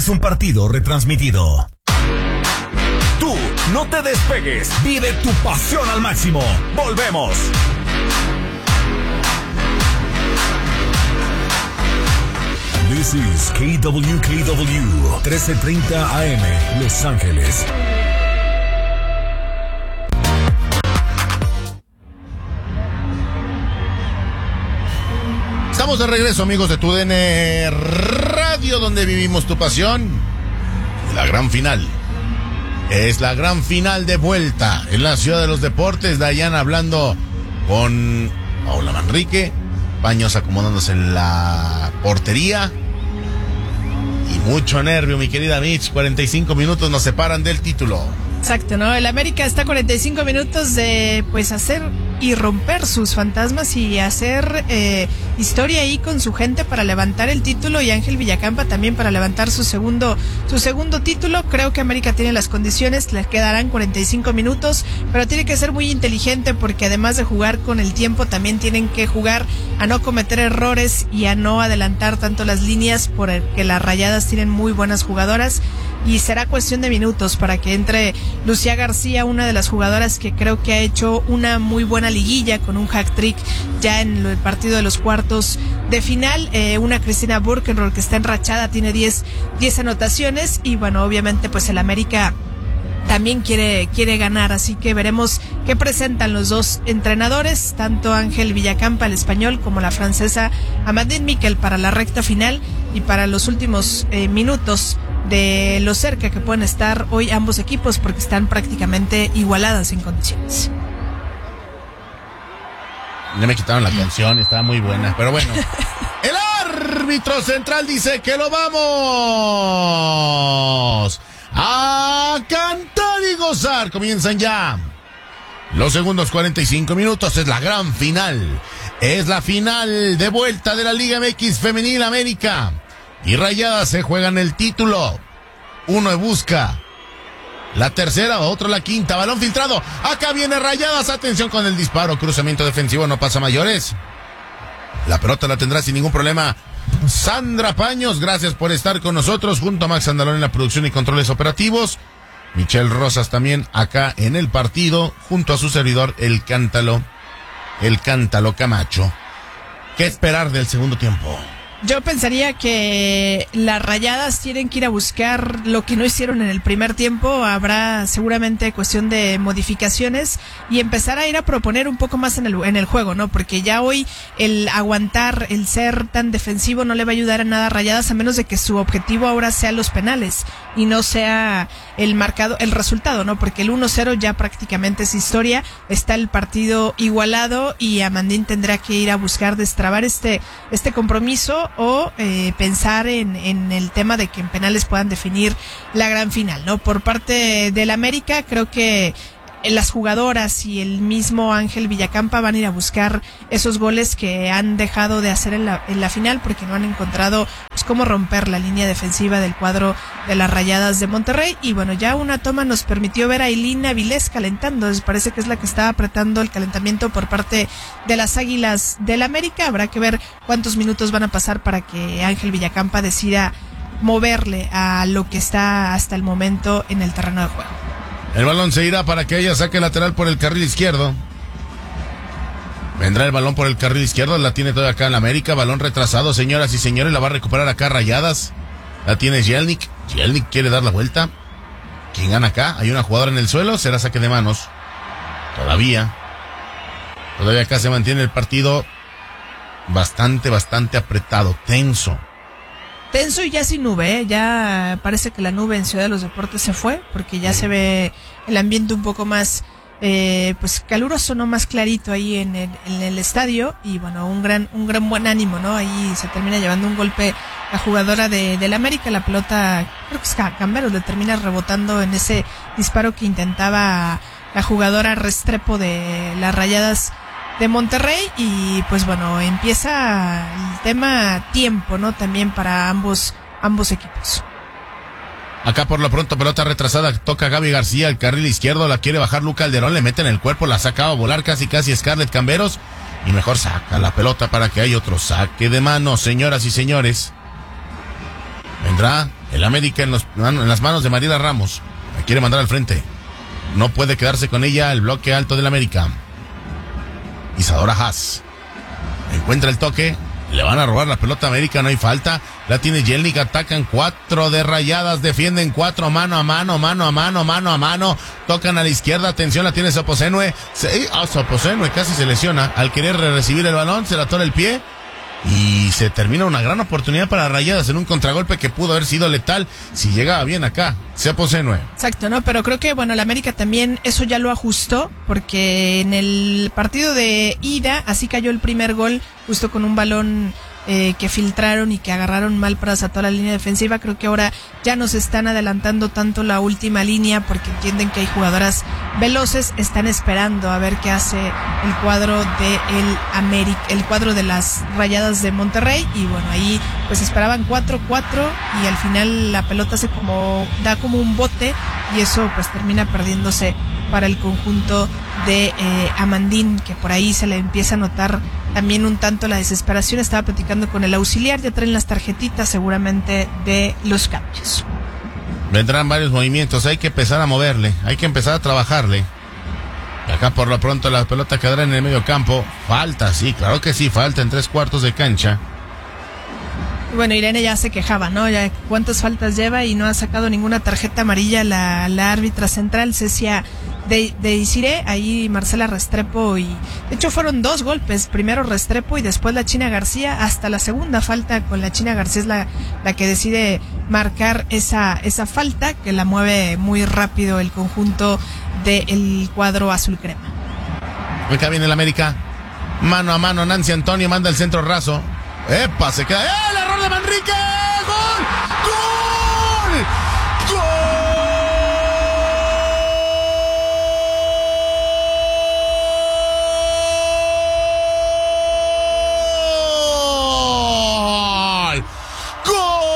es un partido retransmitido. Tú, no te despegues. Vive tu pasión al máximo. Volvemos. This is KWKW 1330 AM, Los Ángeles. Estamos de regreso, amigos de TUDN Radio, donde vivimos tu pasión. La gran final. Es la gran final de vuelta en la Ciudad de los Deportes. Dayan hablando con Paula Manrique. Baños acomodándose en la portería. Y mucho nervio, mi querida Mitch. 45 minutos nos separan del título. Exacto, ¿no? El América está a 45 minutos de, pues, hacer y romper sus fantasmas y hacer historia ahí con su gente para levantar el título, y Ángel Villacampa también para levantar su segundo título. Creo que América tiene las condiciones, le quedarán 45 minutos, pero tiene que ser muy inteligente, porque además de jugar con el tiempo, también tienen que jugar a no cometer errores y a no adelantar tanto las líneas, porque las Rayadas tienen muy buenas jugadoras. Y será cuestión de minutos para que entre Lucía García, una de las jugadoras que creo que ha hecho una muy buena liguilla con un hat-trick ya en el partido de los cuartos de final. Una Cristina Burkenroth que está enrachada, tiene 10 anotaciones. Y bueno, obviamente pues el América también quiere ganar, así que veremos qué presentan los dos entrenadores, tanto Ángel Villacampa, el español, como la francesa Amandine Miquel, para la recta final y para los últimos minutos de lo cerca que pueden estar hoy ambos equipos, porque están prácticamente igualadas en condiciones. Ya me quitaron la canción, estaba muy buena, pero bueno. El árbitro central dice que lo vamos a cantar y gozar. Comienzan ya los segundos 45 minutos. Es la gran final. Es la final de vuelta de la Liga MX Femenil. América y Rayadas se juegan el título. Uno busca la tercera, otro la quinta. Balón filtrado. Acá viene Rayadas. Atención con el disparo. Cruzamiento defensivo, no pasa mayores. La pelota la tendrá sin ningún problema Sandra Paños. Gracias por estar con nosotros, junto a Max Andalón en la producción y controles operativos. Michelle Rosas también acá en el partido, junto a su servidor, el Cántalo Camacho. ¿Qué esperar del segundo tiempo? Yo pensaría que las Rayadas tienen que ir a buscar lo que no hicieron en el primer tiempo. Habrá seguramente cuestión de modificaciones y empezar a ir a proponer un poco más en el juego, ¿no? Porque ya hoy el aguantar, el ser tan defensivo no le va a ayudar a nada a Rayadas, a menos de que su objetivo ahora sea los penales y no sea el resultado, ¿no? Porque el 1-0 ya prácticamente es historia. Está el partido igualado y Amandine tendrá que ir a buscar destrabar este compromiso, o pensar en el tema de que en penales puedan definir la gran final, ¿no? Por parte del América, creo que las jugadoras y el mismo Ángel Villacampa van a ir a buscar esos goles que han dejado de hacer en la final, porque no han encontrado pues cómo romper la línea defensiva del cuadro de las Rayadas de Monterrey. Y bueno, ya una toma nos permitió ver a Ailín Avilés calentando. Parece que es la que está apretando el calentamiento por parte de las Águilas del América. Habrá que ver cuántos minutos van a pasar para que Ángel Villacampa decida moverle a lo que está hasta el momento en el terreno de juego. El balón se irá para que ella saque lateral por el carril izquierdo. Vendrá el balón por el carril izquierdo, la tiene toda acá en la América. Balón retrasado, señoras y señores, la va a recuperar acá Rayadas. La tiene Jelnik. Jelnik quiere dar la vuelta. ¿Quién gana acá? Hay una jugadora en el suelo, será saque de manos. Todavía acá se mantiene el partido bastante apretado, tenso y ya sin nube, ¿eh? Ya parece que la nube en Ciudad de los Deportes se fue, porque ya se ve el ambiente un poco más pues caluroso, no, más clarito ahí en el estadio. Y bueno, un gran buen ánimo, ¿no? Ahí se termina llevando un golpe la jugadora del América. La pelota, creo que es Camberos, le termina rebotando en ese disparo que intentaba la jugadora Restrepo de las Rayadas de Monterrey. Y pues bueno, empieza el tema tiempo, ¿no? También para ambos equipos. Acá por lo pronto pelota retrasada, toca Gaby García, el carril izquierdo, la quiere bajar Luca Calderón, le mete en el cuerpo, la saca a volar casi Scarlett Camberos, y mejor saca la pelota para que haya otro saque de mano, señoras y señores. Vendrá El América en las manos de Mariela Ramos. La quiere mandar al frente. No puede quedarse con ella el bloque alto del América. Isadora Haas. Encuentra el toque. Le van a robar la pelota a América, no hay falta. La tiene Jelnik, atacan 4 de Rayadas, defienden 4 mano a mano. Tocan a la izquierda, atención, la tiene Soposenue. Soposenue casi se lesiona. Al querer recibir el balón, se le atora el pie. Y se termina una gran oportunidad para Rayadas en un contragolpe que pudo haber sido letal si llegaba bien acá. Soposenue. Exacto, ¿no? Pero creo que, bueno, el América también eso ya lo ajustó, porque en el partido de ida, así cayó el primer gol, justo con un balón que filtraron y que agarraron mal para toda la línea defensiva. Creo que ahora ya nos están adelantando tanto la última línea porque entienden que hay jugadoras veloces, están esperando a ver qué hace el cuadro de el cuadro de las Rayadas de Monterrey, y bueno, ahí pues esperaban 4-4 y al final la pelota da como un bote y eso pues termina perdiéndose para el conjunto de Amandín, que por ahí se le empieza a notar también un tanto la desesperación. Estaba platicando con el auxiliar, ya traen las tarjetitas seguramente de los cambios. Vendrán varios movimientos, hay que empezar a moverle, hay que empezar a trabajarle. Acá por lo pronto la pelota quedará en el medio campo. Falta, sí, claro que sí, falta en 3/4 de cancha. Bueno, Irene ya se quejaba, ¿no? Ya cuántas faltas lleva y no ha sacado ninguna tarjeta amarilla la árbitra central, Cecia de Isiré, ahí Marcela Restrepo, y de hecho fueron 2 golpes, primero Restrepo y después la China García. Hasta la segunda falta con la China García es la que decide marcar esa falta, que la mueve muy rápido el conjunto del cuadro azul crema. Acá viene el América, mano a mano, Nancy Antonio manda el centro raso. ¡Epa! Se queda. ¡El error de Manrique!